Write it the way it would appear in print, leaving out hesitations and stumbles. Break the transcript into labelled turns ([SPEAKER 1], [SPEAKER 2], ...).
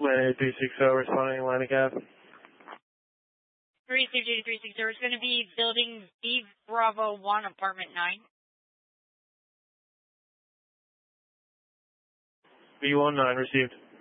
[SPEAKER 1] Atlanta 360 responding Atlantic Ave.
[SPEAKER 2] 360 it's going to be building B Bravo 1, apartment 9.
[SPEAKER 1] B19 received.